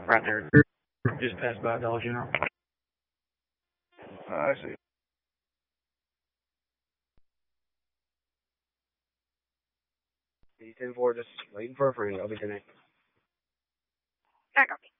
Right there. Just past by Dollar General. I see. He's 10-4, just waiting for a friend. I'll be connected. I copy.